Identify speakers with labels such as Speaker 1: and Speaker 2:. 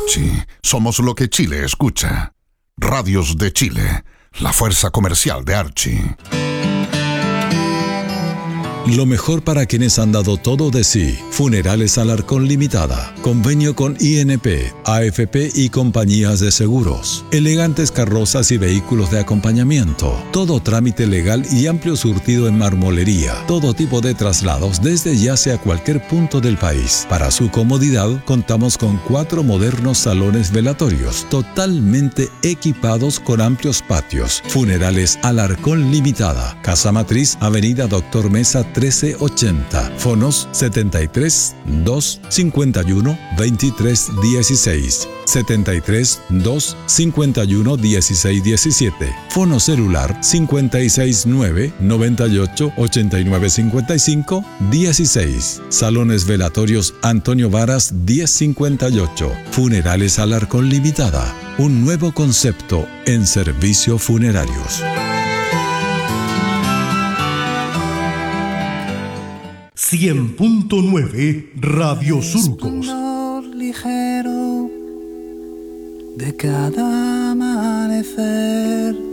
Speaker 1: Archie, somos lo que Chile escucha. Radios de Chile, la fuerza comercial de Archie.
Speaker 2: Lo mejor para quienes han dado todo de sí. Funerales Alarcón Limitada. Convenio con INP, AFP y compañías de seguros. Elegantes carrozas y vehículos de acompañamiento. Todo trámite legal y amplio surtido en marmolería. Todo tipo de traslados desde y hacia cualquier punto del país. Para su comodidad, contamos con 4 modernos salones velatorios, totalmente equipados con amplios patios. Funerales Alarcón Limitada. Casa Matriz, Avenida Doctor Mesa 1380. Fonos 73 251 2316. 73 251 1617. Fono celular 569 98 89 55 16. Salones velatorios Antonio Varas 1058. Funerales Alarcón Limitada. Un nuevo concepto en servicios funerarios.
Speaker 3: 100.9 Radio Surcos.
Speaker 4: Resplandor ligero de cada amanecer.